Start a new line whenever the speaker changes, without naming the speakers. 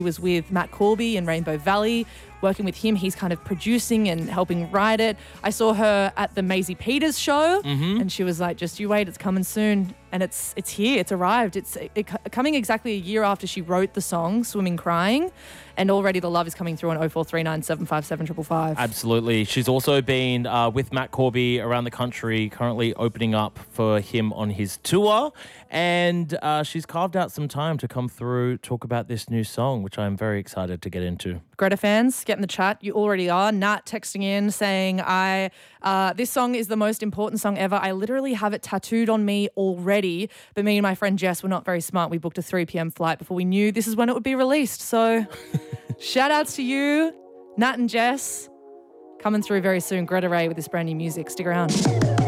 was with Matt Corby in Rainbow Valley. Working with him, he's kind of producing and helping write it. I saw her at the Maisie Peters show, and she was like, just you wait, it's coming soon. And it's here, it's arrived. It's coming exactly a year after she wrote the song, Swimming Crying, and already the love is coming through on 0439 757 555.
Absolutely. She's also been with Matt Corby around the country, currently opening up for him on his tour. And she's carved out some time to come through, talk about this new song, which I'm very excited to get into.
Greta fans, get in the chat. You already are. Nat texting in saying, this song is the most important song ever. I literally have it tattooed on me already. But me and my friend Jess were not very smart. We booked a 3 p.m. flight before we knew this is when it would be released. So shout outs to you, Nat and Jess. Coming through very soon. Greta Ray with this brand new music. Stick around.